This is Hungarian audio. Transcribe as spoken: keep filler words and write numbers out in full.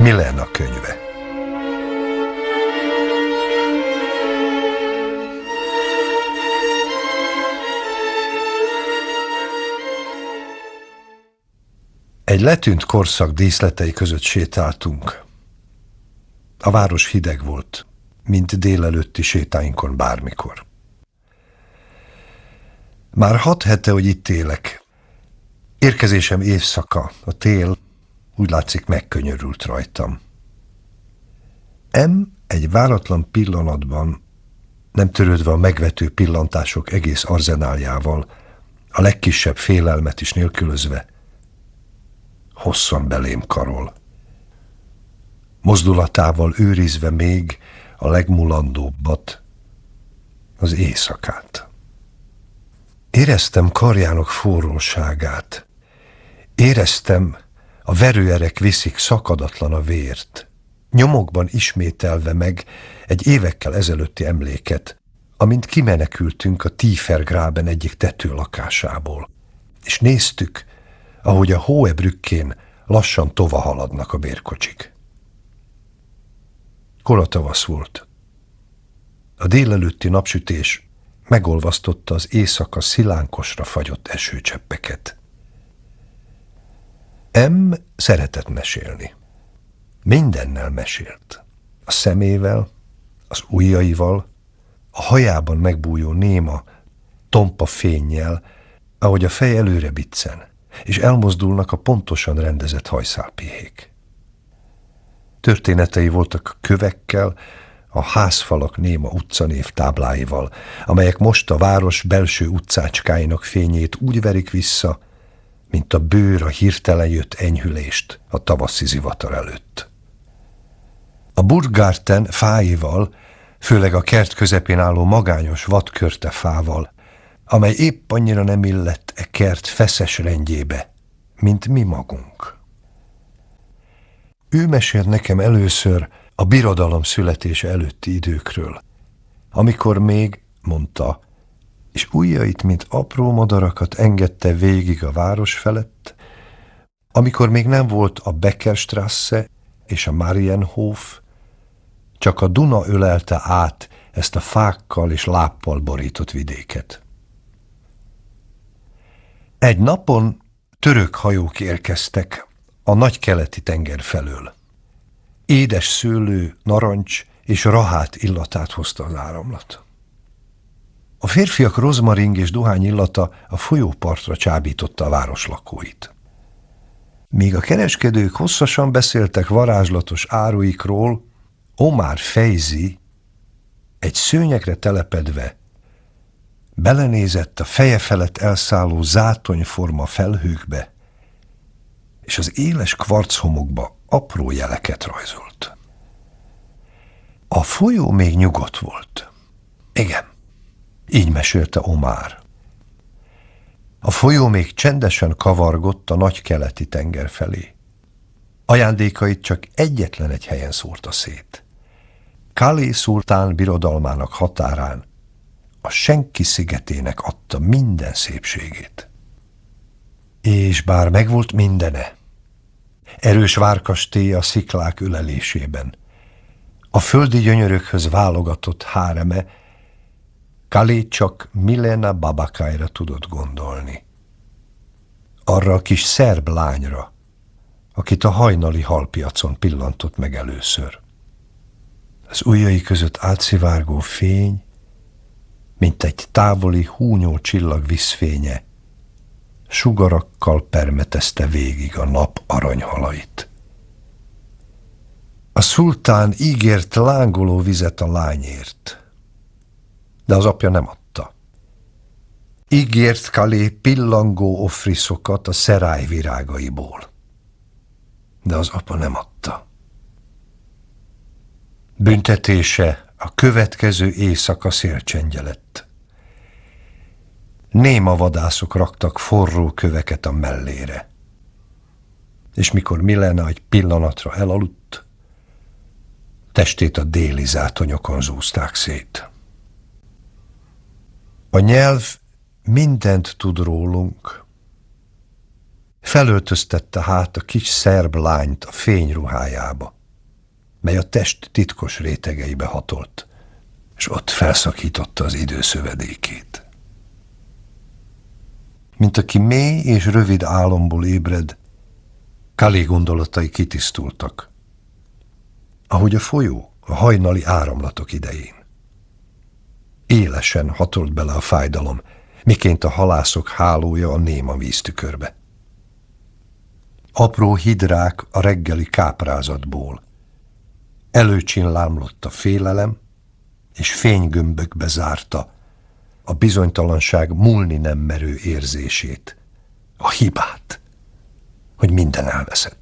Milena könyve. Egy letűnt korszak díszletei között sétáltunk. A város hideg volt, mint délelőtti sétáinkon bármikor. Már hat hete, hogy itt élek. Érkezésem évszaka, a tél, úgy látszik, megkönyörült rajtam. M egy váratlan pillanatban, nem törődve a megvető pillantások egész arzenáljával, a legkisebb félelmet is nélkülözve, hosszan belém karol. Mozdulatával őrizve még a legmulandóbbat, az éjszakát. Éreztem karjának forróságát. Éreztem, a verőerek viszik szakadatlan a vért, nyomokban ismételve meg egy évekkel ezelőtti emléket, amint kimenekültünk a Tiefengraben egyik tetőlakásából, és néztük, ahogy a Hohebrückén lassan tova haladnak a bérkocsik. Kora tavasz volt. A délelőtti napsütés megolvasztotta az éjszaka szilánkosra fagyott esőcseppeket. M szeretett mesélni. Mindennel mesélt. A szemével, az ujjaival, a hajában megbújó néma, tompa fénnyel, ahogy a fej előre biccen, és elmozdulnak a pontosan rendezett hajszálpihék. Történetei voltak a kövekkel, a házfalak néma utcanév tábláival, amelyek most a város belső utcácskáinak fényét úgy verik vissza, mint a bőr a hirtelen jött enyhülést a tavaszi zivatar előtt. A Burggarten fáival, főleg a kert közepén álló magányos vadkörtefával, amely épp annyira nem illett e kert feszes rendjébe, mint mi magunk. Ő mesélt nekem először a birodalom születése előtti időkről, amikor még, mondta, és ujjait, mint apró madarakat engedte végig a város felett, amikor még nem volt a Beckerstrasse és a Marienhof, csak a Duna ölelte át ezt a fákkal és láppal borított vidéket. Egy napon török hajók érkeztek a nagy-keleti tenger felől. Édes szőlő, narancs és rahát illatát hozta az áramlat. A férfiak rozmaring és dohány illata a folyópartra csábította a város lakóit. Míg a kereskedők hosszasan beszéltek varázslatos áruikról, Omar Feyzi egy szőnyegre telepedve belenézett a feje felett elszálló zátonyforma felhőkbe, és az éles kvarchomokba apró jeleket rajzolt. A folyó még nyugodt volt. Igen, így mesélte Omar. A folyó még csendesen kavargott a nagy-keleti tenger felé. Ajándékait csak egyetlen egy helyen szórta szét. Kali szultán birodalmának határán, a senki szigetének adta minden szépségét. És bár megvolt mindene, erős várkastély a sziklák ölelésében, a földi gyönyörökhöz válogatott háreme, Kali csak Milena Babakájra tudott gondolni. Arra a kis szerb lányra, akit a hajnali halpiacon pillantott meg először. Az ujjai között átszivárgó fény, mint egy távoli húnyó csillag vízfénye, sugarakkal permetezte végig a nap aranyhalait. A szultán ígért lángoló vizet a lányért, de az apja nem adta. Ígért Kali pillangó ofriszokat a szerály virágaiból, de az apa nem adta. Büntetése a következő éjszaka szélcsendje lett. Néma vadászok raktak forró köveket a mellére, és mikor Milena egy pillanatra elaludt, testét a déli zátonyokon zúzták szét. A nyelv mindent tud rólunk, Felöltöztette hát a kis szerb lányt a fényruhájába, mely a test titkos rétegeibe hatolt, és ott felszakította az idő szövedékét. Mint aki mély és rövid álomból ébred, Kali gondolatai kitisztultak, ahogy a folyó a hajnali áramlatok idején. Élesen hatolt bele a fájdalom, miként a halászok hálója a néma víztükörbe. Apró hidrák a reggeli káprázatból. Előcsinlámlott a félelem, és fénygömbökbe zárta a bizonytalanság múlni nem merő érzését, a hibát, hogy minden elveszett.